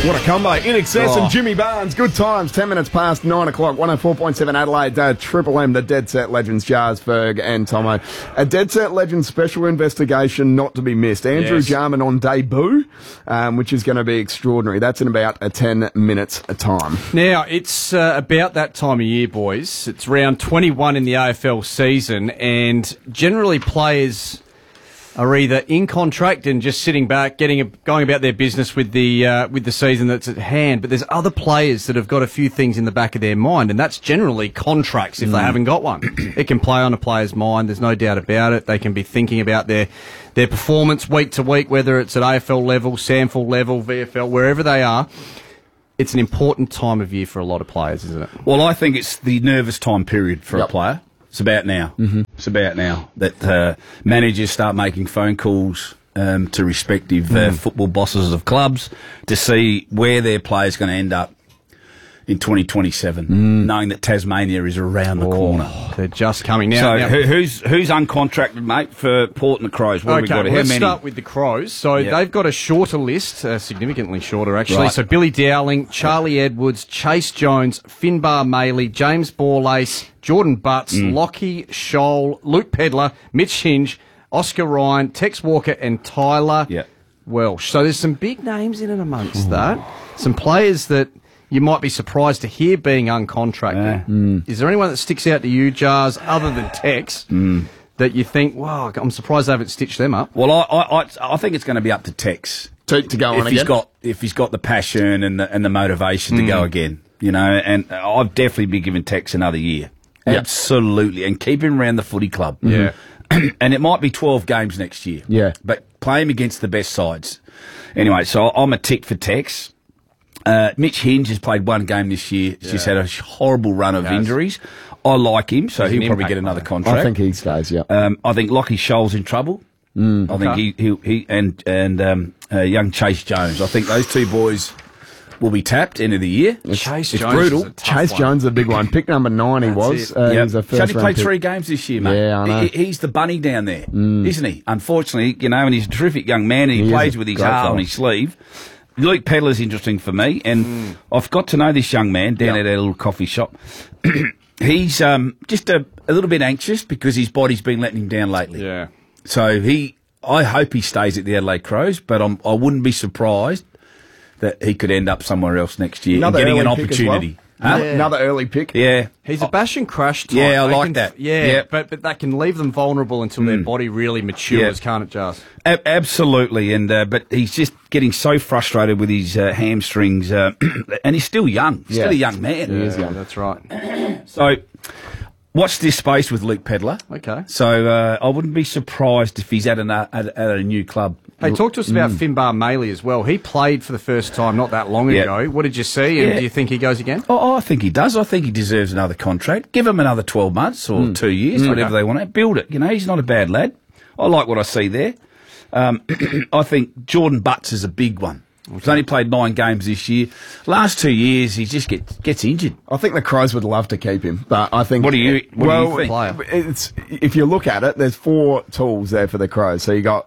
What a combo. In Excess and Jimmy Barnes. Good times. 10 minutes past 9 o'clock. 104.7 Adelaide. Triple M, the Dead Set Legends, Jars, Ferg and Tomo. A Dead Set Legends special investigation not to be missed. Andrew Jarman on debut, which is going to be extraordinary. That's in about 10 minutes time. Now, it's about that time of year, boys. It's round 21 in the AFL season, and generally players are either in contract and just sitting back, going about their business with the season that's at hand. But there's other players that have got a few things in the back of their mind, and that's generally contracts if they haven't got one. It can play on a player's mind. There's no doubt about it. They can be thinking about their performance week to week, whether it's at AFL level, SANFL level, VFL, wherever they are. It's an important time of year for a lot of players, isn't it? Well, I think it's the nervous time period for a player. It's about now. It's about now that managers start making phone calls to respective football bosses of clubs to see where their player's going to end up in 2027, knowing that Tasmania is around the corner. They're just coming now. So who's uncontracted, mate, for Port and the Crows? What have we got? Let's start with the Crows. So they've got a shorter list, significantly shorter actually. Right. So Billy Dowling, Charlie Edwards, Chase Jones, Finbar Maley, James Borlace, Jordan Butts, Lockie Scholl, Luke Pedler, Mitch Hinge, Oscar Ryan, Tex Walker and Tyler Welsh. So there's some big names in and amongst that. Some players that you might be surprised to hear being uncontracted. Is there anyone that sticks out to you, Jars, other than Tex, that you think, wow, I'm surprised they haven't stitched them up? Well, I think it's going to be up to Tex to go on again. If he's got the passion and the motivation to go again, you know. And I've definitely been giving Tex another year, absolutely, and keep him around the footy club. And it might be 12 games next year. But play him against the best sides. Anyway, so I'm a tick for Tex. Mitch Hinge has played one game this year. He's just had a horrible run of injuries. I like him, so he'll probably get another contract. I think he stays, I think Lockie Scholl's in trouble. I think he and young Chase Jones. I think those two boys will be tapped end of the year. Chase it's Jones brutal. Chase Jones is a big one. Pick number 9 he was. He's a He's only played 3 games this year, mate. Yeah, I know. He's the bunny down there, isn't he? Unfortunately, you know, and he's a terrific young man, and he plays with his heart on his sleeve. Luke Pedler's interesting for me, and I've got to know this young man down at a little coffee shop. He's just a little bit anxious because his body's been letting him down lately. Yeah. So I hope he stays at the Adelaide Crows, but I wouldn't be surprised that he could end up somewhere else next year and getting an opportunity. Another early pick. Yeah. He's a bash and crash type. Yeah, I like that. Yeah, but that can leave them vulnerable until their body really matures, can't it, Jars? Absolutely, and but he's just getting so frustrated with his hamstrings, and he's still young. He's still a young man. He is young. That's right. So watch this space with Luke Pedler. Okay. So I wouldn't be surprised if he's at a new club. Hey, talk to us about Finbar Maley as well. He played for the first time not that long ago. What did you see, and do you think he goes again? Oh, I think he does. I think he deserves another contract. Give him another 12 months or 2 years, whatever they want to. Build it. You know, he's not a bad lad. I like what I see there. I think Jordan Butts is a big one. He's only played 9 games this year. Last 2 years, he just gets injured. I think the Crows would love to keep him, but I think... What do you think? If you look at it, there's 4 tools there for the Crows. So you got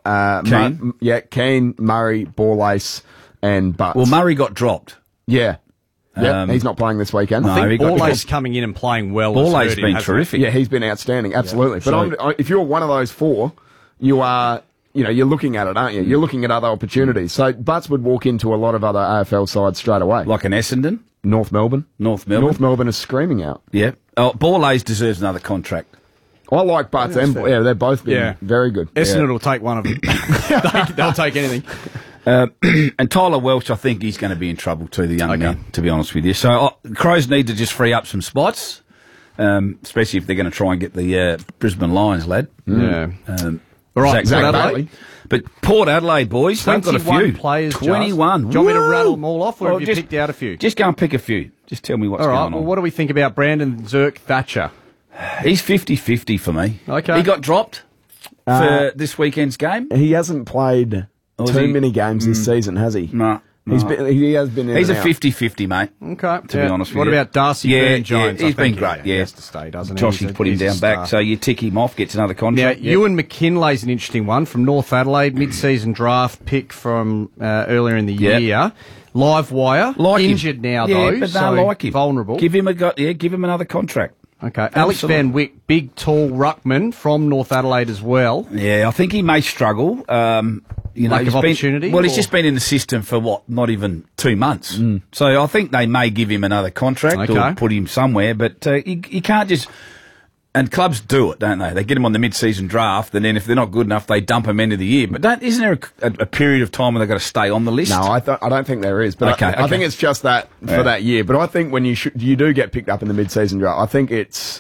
Keane, Murray, Borlace, and Butts. Well, Murray got dropped. Yeah. He's not playing this weekend. I think Borlace coming in and playing well. Borlace's been terrific. Yeah, he's been outstanding, absolutely. But if you're one of those 4, you are... You know, you're looking at it, aren't you? You're looking at other opportunities. So Butts would walk into a lot of other AFL sides straight away. Like an Essendon? North Melbourne. North Melbourne is screaming out. Yeah. Oh, Borlace deserves another contract. I like Butts and they've both been very good. Essendon will take one of them. They'll take anything. And Tyler Welsh, I think he's going to be in trouble too, the young man, to be honest with you. So Crows need to just free up some spots, especially if they're going to try and get the Brisbane Lions, lad. Yeah. All right, Zach Bailey. But Port Adelaide, boys, they've got a few. Players, 21. Do you want me to rattle them all off, or have you picked out a few? Just go and pick a few. Just tell me what's going on. All right, well, what do we think about Brandon Zerk-Thatcher? He's 50-50 for me. Okay. He got dropped for this weekend's game. He hasn't played too many games this season, has he? No. He has been in He's and a out. 50-50, mate. Okay. To be honest with What you. about Darcy Byrne-Jones? He's I think been great, He yeah. has to stay, doesn't he? Joshy's put him He's a down back, star. so you tick him off, gets another Now, contract. Ewan McKinlay's an interesting one from North Adelaide, mid-season draft pick from earlier in the Yep. year. Live wire, Like him. injured now Yeah, though, but so they like him. vulnerable. Give him another contract. Okay, Alex Absolutely. Van Wyck, big tall ruckman from North Adelaide as well. Yeah, I think he may struggle. Lack he's of been- opportunity, Well, he's or- just been in the system for not even 2 months. So I think they may give him another contract Okay. or put him somewhere. But you can't just. And clubs do it, don't they? They get him on the mid-season draft, and then if they're not good enough, they dump him end of the year. But isn't there a period of time when they've got to stay on the list? No, I don't think there is. But Okay, I okay. think it's just that for Yeah. that year. But I think when you do get picked up in the mid-season draft, I think it's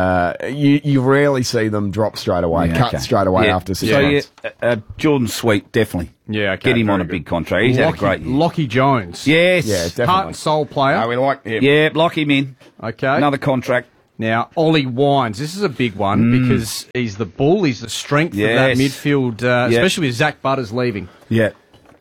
you rarely see them drop straight away, Yeah, cut okay. straight away Yeah. after 6 So months. Jordan Sweet, definitely. Yeah, okay, Get him on a very big good. contract. He's had a great year. Lockie Jones. Yes. Yeah, definitely. Heart and soul player. No, we like him. Yeah, lock him in. Okay. Another contract. Now, Ollie Wines, this is a big one because he's the bull, he's the strength of that Yes. midfield, especially with Zach Butters leaving. Yeah.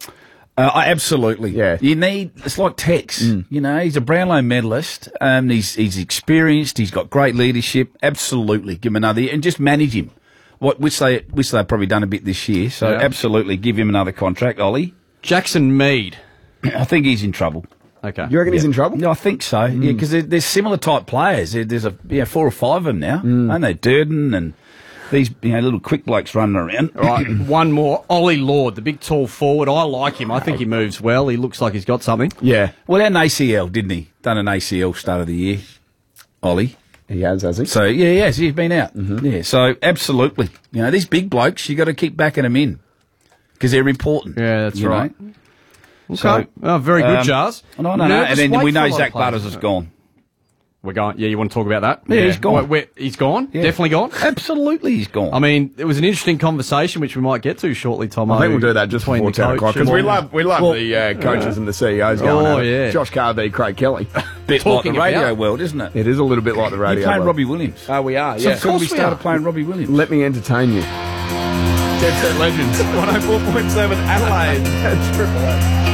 Absolutely. Yeah. It's like Tex. You know, he's a Brownlow medalist. He's experienced. He's got great leadership. Absolutely. Give him another year and just manage him. Which they've probably done a bit this year. So Yeah. absolutely give him another contract, Ollie. Jackson Mead. I think he's in trouble. Okay. You reckon he's in trouble? No, I think so. Yeah, because there's similar type players. There's 4 or 5 of them now, aren't they? Durden and these little quick blokes running around. All right, one more. Ollie Lord, the big tall forward. I like him. I think he moves well. He looks like he's got something. Yeah, Well, an ACL, didn't he? Done an ACL start of the year, Ollie. he has he? So yeah, yes, he's been out. Yeah, so absolutely. These big blokes, you got to keep backing them in because they're important. Yeah, that's you right. know? Okay. Very good, Jars. No. Nervous And then wait we for a know lot of Zach players. Butters is gone. We're going. Yeah, you want to talk about that? Yeah, he's gone. He's gone? Yeah. Definitely gone? Absolutely, he's gone. I mean, it was an interesting conversation, which we might get to shortly, Tom. I think we'll do that just before 10 o'clock because we love the coaches and the CEOs going at it. yeah. Josh Carr v. Craig Kelly. bit like talking the radio about- world, isn't it? It is a little bit like the radio. You're playing world. Robbie Williams. We are, So yeah. of course we started playing Robbie Williams. Let me entertain you. Dead Set Legends, 104.7 Adelaide. Triple M.